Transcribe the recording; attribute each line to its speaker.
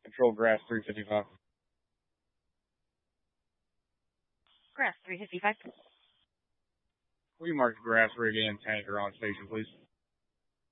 Speaker 1: Control grass 355.
Speaker 2: Grass 355.
Speaker 1: Will you mark the grass rig and tanker on station, please?